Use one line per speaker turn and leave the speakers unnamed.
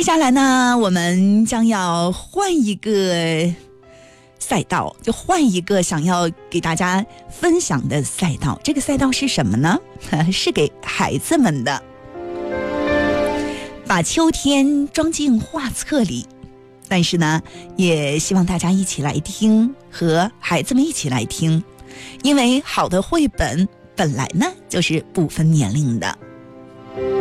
接下来呢，我们将要换一个赛道，就换一个想要给大家分享的赛道。这个赛道是什么呢？是给孩子们的，把秋天装进画册里。但是呢，也希望大家一起来听，和孩子们一起来听，因为好的绘本本来呢就是不分年龄的。